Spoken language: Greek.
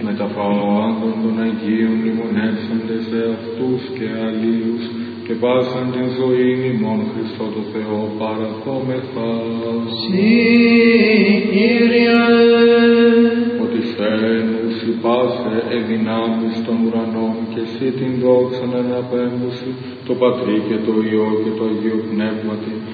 μεταφαόντων των Αγίων μνημονεύσαντες εαυτούς και αλλήλους και πάσαν την ζωήν ημών Χριστό το Θεό παραθόμεθα. Συ, Κύριε, ότι φαίνους υπάσε εδυνάμεις των ουρανών και εσύ την δόξαν αναπέμπουση το Πατρί και το Υιό και το Αγίο Πνεύματι